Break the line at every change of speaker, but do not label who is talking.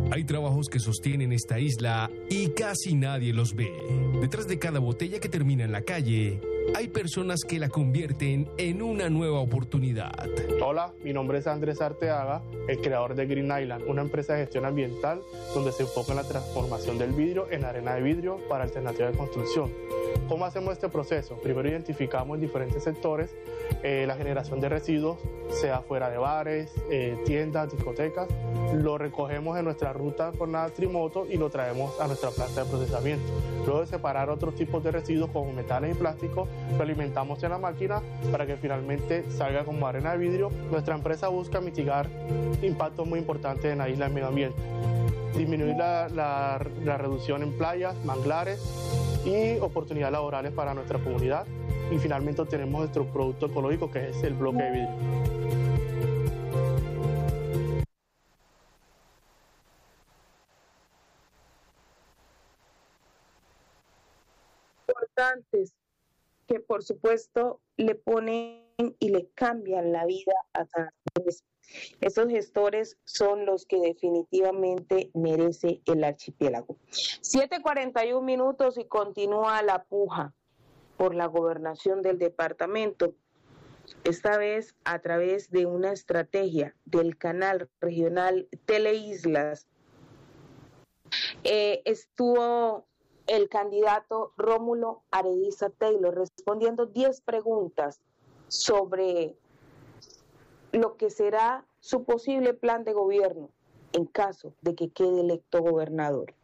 Hay trabajos que sostienen esta isla y casi nadie los ve. Detrás de cada botella que termina en la calle, hay personas que la convierten en una nueva oportunidad.
Hola, mi nombre es Andrés Arteaga, el creador de Green Island, una empresa de gestión ambiental donde se enfoca en la transformación del vidrio en arena de vidrio para alternativas de construcción. ¿Cómo hacemos este proceso? Primero identificamos en diferentes sectores la generación de residuos, sea fuera de bares, tiendas, discotecas. Lo recogemos en nuestra ruta con la trimoto y lo traemos a nuestra planta de procesamiento. Luego de separar otros tipos de residuos como metales y plásticos, lo alimentamos en la máquina para que finalmente salga como arena de vidrio. Nuestra empresa busca mitigar impactos muy importantes en la isla y el medio ambiente. Disminuir la reducción en playas, manglares y oportunidades laborales para nuestra comunidad. Y finalmente obtenemos nuestro producto ecológico, que es el bloque de vidrio.
Importantes que por supuesto le ponen y le cambian la vida a cada vez. Esos gestores son los que definitivamente merece el archipiélago. 7:41 minutos y continúa la puja por la gobernación del departamento, esta vez a través de una estrategia del canal regional Teleislas. Estuvo el candidato Rómulo Arediza Taylor respondiendo 10 preguntas sobre lo que será su posible plan de gobierno en caso de que quede electo gobernador.